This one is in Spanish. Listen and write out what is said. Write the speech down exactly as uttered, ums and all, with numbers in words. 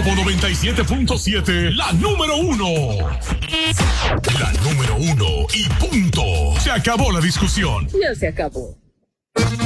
Guapo noventa y siete punto siete, la número uno. La número uno y punto. Se acabó la discusión. Ya se acabó.